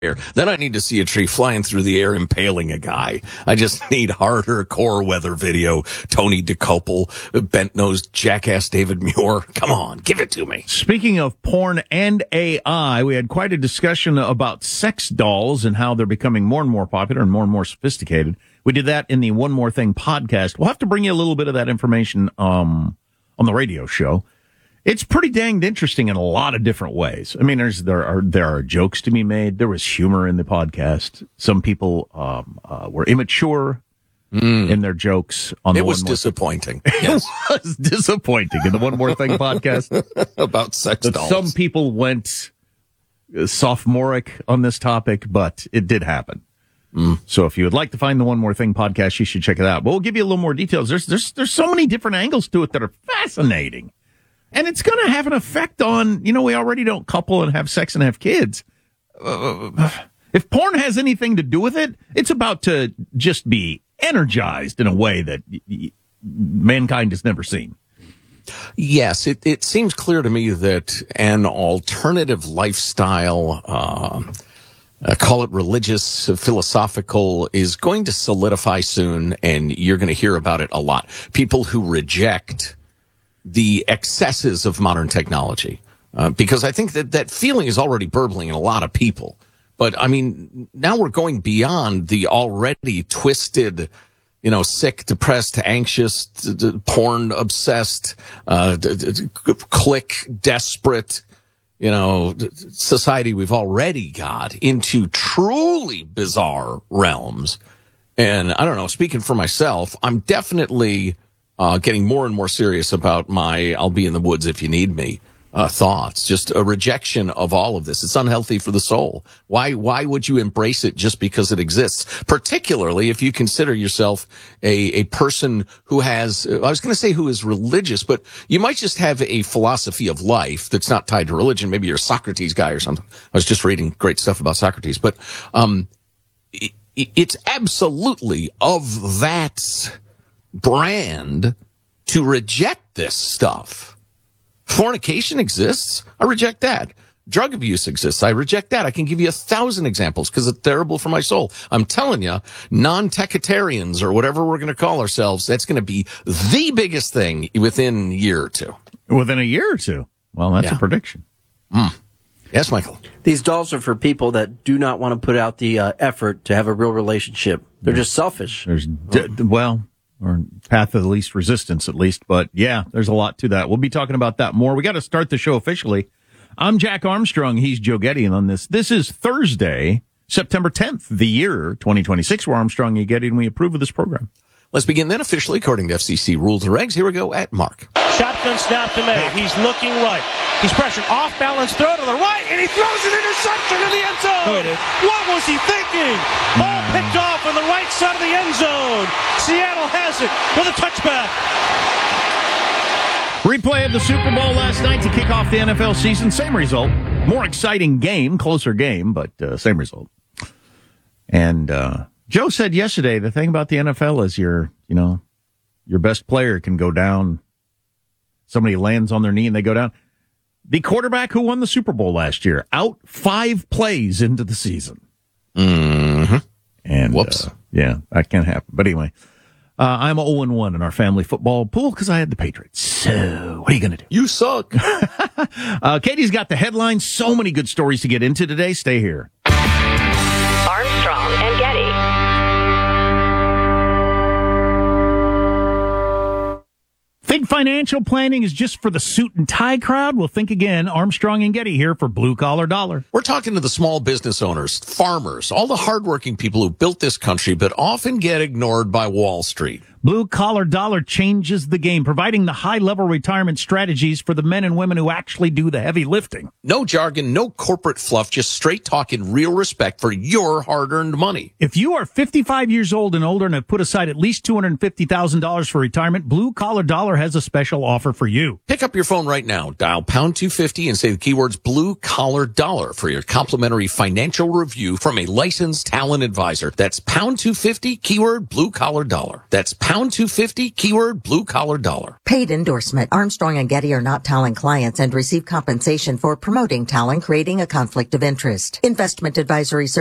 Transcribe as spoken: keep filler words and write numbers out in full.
Then I need to see a tree flying through the air impaling a guy. I just need harder core weather video. Tony DeCopel, bent-nosed jackass David Muir. Come on, give it to me. Speaking of porn and A I, we had quite a discussion about sex dolls and how they're becoming more and more popular and more and more sophisticated. We did that in the One More Thing podcast. We'll have to bring you a little bit of that information um, on the radio show. It's pretty danged interesting in a lot of different ways. I mean, there's there are there are jokes to be made. There was humor in the podcast. Some people um, uh, were immature mm. in their jokes. On it the was One More disappointing. Thing. Yes. It was disappointing in the One More Thing podcast about sex dolls. Some people went sophomoric on this topic, but it did happen. Mm. So if you would like to find the One More Thing podcast, you should check it out. But we'll give you a little more details. There's there's there's so many different angles to it that are fascinating. And it's going to have an effect on, you know, we already don't couple and have sex and have kids. Uh, if porn has anything to do with it, it's about to just be energized in a way that y- y- mankind has never seen. Yes, it, it seems clear to me that an alternative lifestyle, uh, uh, call it religious, philosophical, is going to solidify soon, and you're going to hear about it a lot. People who reject the excesses of modern technology, uh, because I think that that feeling is already burbling in a lot of people. But I mean, now we're going beyond the already twisted, you know, sick, depressed, anxious, d- d- porn obsessed, uh, d- d- click desperate, you know, d- society we've already got into truly bizarre realms. And I don't know, speaking for myself, I'm definitely Uh, getting more and more serious about my I'll be in the woods if you need me uh, thoughts. Just a rejection of all of this. It's unhealthy for the soul. Why why would you embrace it just because it exists? Particularly if you consider yourself a, a person who has, I was going to say who is religious, but you might just have a philosophy of life that's not tied to religion. Maybe you're a Socrates guy or something. I was just reading great stuff about Socrates. But um, it, it's absolutely of that brand to reject this stuff. Fornication exists. I reject that. Drug abuse exists. I reject that. I can give you a thousand examples because it's terrible for my soul. I'm telling you, non-techitarians or whatever we're going to call ourselves, that's going to be the biggest thing within a year or two. Within a year or two? Well, that's yeah. a prediction. Mm. Yes, Michael. These dolls are for people that do not want to put out the uh, effort to have a real relationship. They're just selfish. There's, d- well... or path of the least resistance, at least. But, yeah, there's a lot to that. We'll be talking about that more. We got to start the show officially. I'm Jack Armstrong. He's Joe Getty on this. This is Thursday, September tenth, the year twenty twenty-six. We're Armstrong and Getty, and we approve of this program. Let's begin then officially, according to F C C rules and regs. Here we go at Mark. Shotgun snap to May. He's looking right. He's pressured. Off balance throw to the right, and he throws an interception in the end zone. What was he thinking? Ball picked off on the right side of the end zone. Seattle has it with a touchback. Replay of the Super Bowl last night to kick off the N F L season. Same result. More exciting game, closer game, but uh, same result. And uh, Joe said yesterday, the thing about the N F L is your, you know, your best player can go down. Somebody lands on their knee and they go down. The quarterback who won the Super Bowl last year, out five plays into the season. Mm-hmm. And, Whoops. Uh, yeah, that can't happen. But anyway, uh, I'm oh and one in our family football pool because I had the Patriots. So, what are you going to do? You suck. uh, Katie's got the headlines. So many good stories to get into today. Stay here. Armstrong and Getty. Think financial planning is just for the suit and tie crowd? Well, think again. Armstrong and Getty here for Blue Collar Dollar. We're talking to the small business owners, farmers, all the hardworking people who built this country, but often get ignored by Wall Street. Blue Collar Dollar changes the game, providing the high-level retirement strategies for the men and women who actually do the heavy lifting. No jargon, no corporate fluff, just straight talk in real respect for your hard-earned money. If you are fifty-five years old and older and have put aside at least two hundred fifty thousand dollars for retirement, Blue Collar Dollar has a special offer for you. Pick up your phone right now, dial pound two fifty and say the keywords Blue Collar Dollar for your complimentary financial review from a licensed talent advisor. That's pound two fifty, keyword Blue Collar Dollar. That's pound pound two fifty, keyword blue collar dollar. Paid endorsement. Armstrong and Getty are not Talon clients and receive compensation for promoting Talon, creating a conflict of interest. Investment advisory service